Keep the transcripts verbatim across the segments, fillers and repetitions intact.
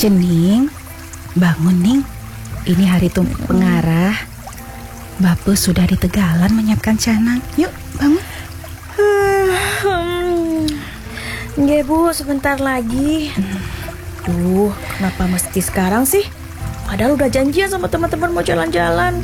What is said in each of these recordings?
Cening, bangun Ning. Ini hari tumpuk pengarah. Bapak sudah di Tegalan menyiapkan canang. Yuk bangun. Nggak Bu, sebentar lagi. Duh, kenapa mesti sekarang sih? Padahal udah janjian sama teman-teman mau jalan-jalan.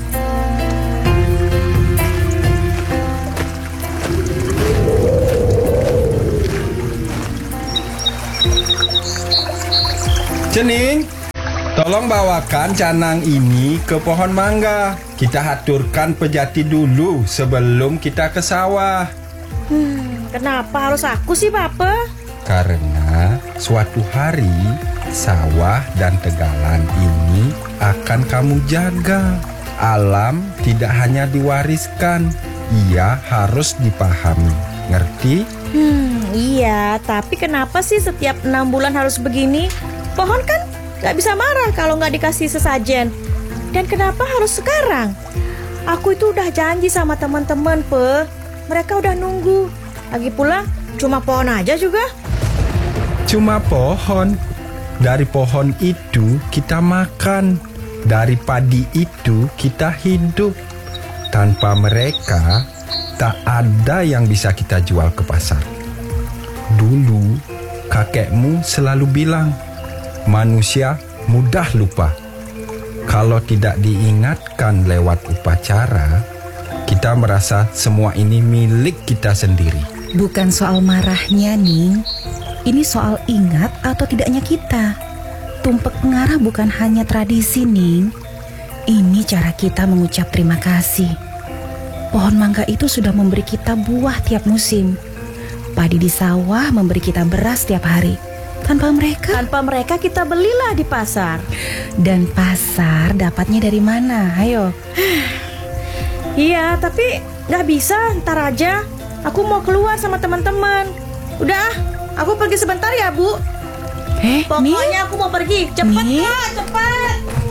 Cening, tolong bawakan canang ini ke pohon mangga. Kita haturkan pejati dulu sebelum kita ke sawah. Hmm, kenapa harus aku sih, Papa? Karena suatu hari sawah dan Tegalan ini akan kamu jaga. Alam tidak hanya diwariskan, ia harus dipahami. Ngerti? Hmm, iya, tapi kenapa sih setiap enam bulan harus begini? Pohon kan gak bisa marah kalau gak dikasih sesajen. Dan kenapa harus sekarang? Aku itu udah janji sama teman-teman, Pe. Mereka udah nunggu. Lagi pula cuma pohon aja juga. Cuma pohon. Dari pohon itu kita makan. Dari padi itu kita hidup. Tanpa mereka tak ada yang bisa kita jual ke pasar. Dulu kakekmu selalu bilang, manusia mudah lupa. Kalau tidak diingatkan lewat upacara, kita merasa semua ini milik kita sendiri. Bukan soal marahnya Ning. Ini soal ingat atau tidaknya kita. Tumpek pengarah bukan hanya tradisi Ning. Ini cara kita mengucap terima kasih. Pohon mangga itu sudah memberi kita buah tiap musim. Padi di sawah memberi kita beras tiap hari. Tanpa mereka Tanpa mereka kita belilah di pasar. Dan pasar dapatnya dari mana? Ayo. Iya, tapi gak bisa, ntar aja. Aku mau keluar sama teman-teman. Udah, aku pergi sebentar ya, Bu. Eh, Pokoknya aku mau pergi. Cepet, Ning. Kak, cepet.